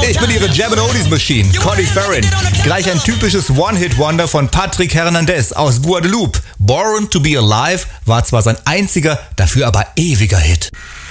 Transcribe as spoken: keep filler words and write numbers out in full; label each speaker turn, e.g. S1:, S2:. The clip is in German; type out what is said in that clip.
S1: Hey, ich bin Ihre Jam and Oldies Machine, Connie Farrin. Gleich ein typisches One-Hit-Wonder von Patrick Hernandez aus Guadeloupe. Born to be Alive war zwar sein einziger, dafür aber ewiger Hit.